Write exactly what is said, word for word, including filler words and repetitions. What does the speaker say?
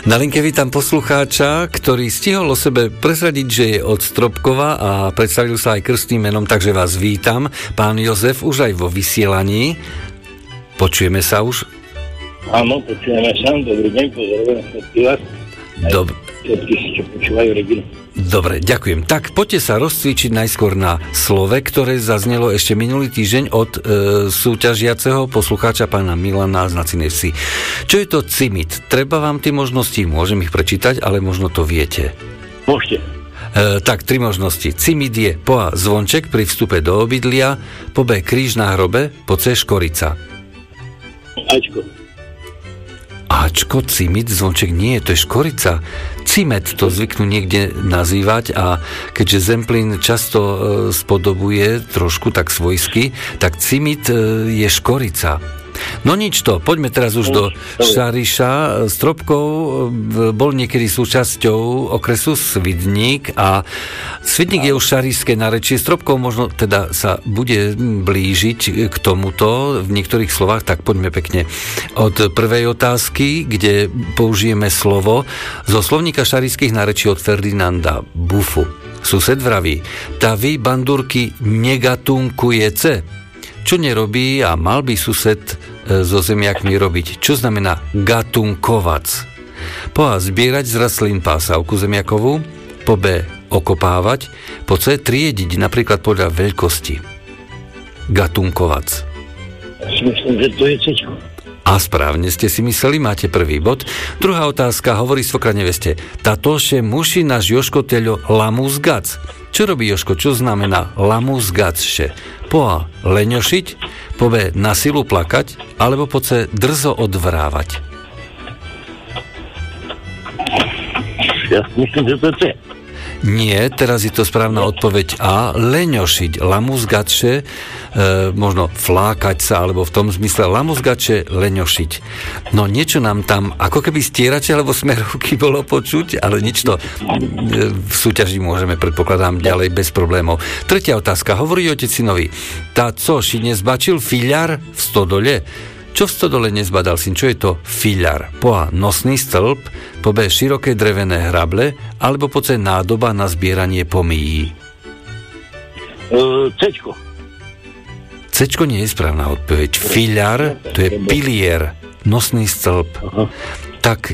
Na linke vítam poslucháča, ktorý stihol o sebe prezradiť, že je od Stropkova a predstavil sa aj krstným menom, takže vás vítam. Pán Jozef, už aj vo vysielaní. Počujeme sa už? Áno, počujeme sa. Dobrý deň, pozdravujem všetkých vás. Dobre. Všetkých, čo počúvajú Reginu. Dobre, ďakujem. Tak poďte sa rozcvičiť najskôr na slove, ktoré zaznelo ešte minulý týždeň od e, súťažiaceho poslucháča pána Milana z Nacinej Vsi. Čo je to cimit? Treba vám tie možnosti, môžem ich prečítať, ale možno to viete. Môžete. E, tak, tri možnosti. Cimit je po A zvonček pri vstupe do obydlia, po B kríž na hrobe, po C škorica. Ačko. Ačko, cimit, zvonček nie, to je škorica. Cimet to zvyknú niekde nazývať a keďže Zemplín často e, spodobuje trošku tak svojsky, tak cimit e, je škorica. No nič to, poďme teraz už do Šariša. Stropkov bol niekedy súčasťou okresu Svidník a Svidník je už šarišské narečie. Stropkov možno teda sa bude blížiť k tomuto v niektorých slovách, tak poďme pekne od prvej otázky, kde použijeme slovo zo slovníka šarišských narečí od Ferdinanda Bufu. Sused vraví, tá vy bandurky negatunkujece. Čo nerobí a mal by sused so zemiakmi robiť? Čo znamená gatunkovac? Po A zbierať z rastlín pásavku zemiakovú, po B okopávať, po C triediť napríklad podľa veľkosti. Gatunkovac. Myslím, že to je Cčko. A správne ste si mysleli, máte prvý bod. Druhá otázka, hovorí svokra neveste. Tatoše muši náš Joško teľo lamusgac. Čo robí Joško? Čo znamená lamusgacše? Po A leňošiť, po B na silu plakať, alebo po C drzo odvrávať. Ja myslím, že to je C. Nie, teraz je to správna odpoveď A. Leňošiť, lamusgače, e, možno flákať sa, alebo v tom zmysle lamusgače, leňošiť. No niečo nám tam, ako keby stierače alebo smerovky bolo počuť, ale nič to e, v súťaži môžeme, predpokladám, ďalej bez problémov. Tretia otázka. Hovorí otec synovi, tá co ši nezbačil filiar v stodole? Čo v stodole nezbadal syn? Čo je to filiar? Po A nosný stĺp, po B široké drevené hrable, alebo po C nádoba na zbieranie pomíjí. Uh, Cčko. Cčko nie je správna odpoveď. Filiar, to je pilier, nosný stĺp. Aha. Tak